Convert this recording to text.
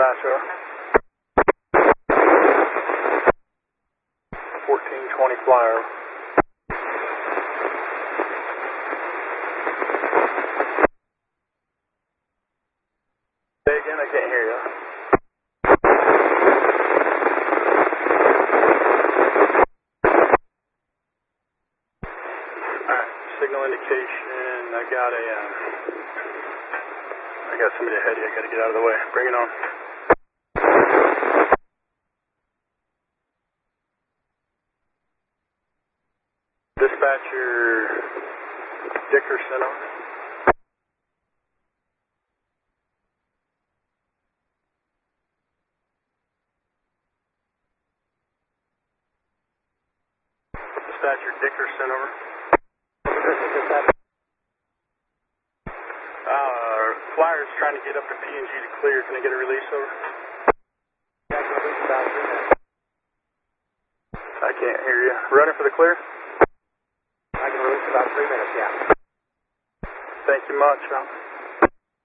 dispatch, 1420 flyer. Say again, I can't hear you. Alright, signal indication, I got somebody ahead of you, I gotta get out of the way. Bring it on. Dispatcher Dickerson on. Dispatcher Dickerson over. Flyer's trying to get up to P&G to clear. Can I get a release over? I can't hear you. Running for the clear? I can release about 3 minutes, yeah. Thank you much.